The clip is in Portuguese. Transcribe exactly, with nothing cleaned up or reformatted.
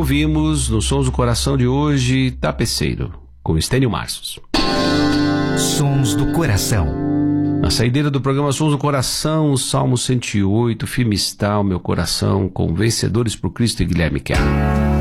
ouvimos no Sons do Coração de hoje, Tapeceiro, com Estênio Marços. Sons do Coração. Na saideira do programa Sons do Coração, o Salmo cento e oito, firme está o meu coração, com Vencedores por Cristo e Guilherme Kerr.